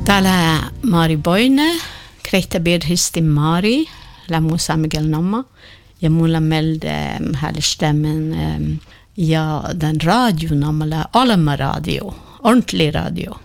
Täällä Mari Boine, krehtäbir histi Mari, lämmu Samuel Namma, ja mulla melde härstämmen ja den radio namala Alma radio, ordentlig radio.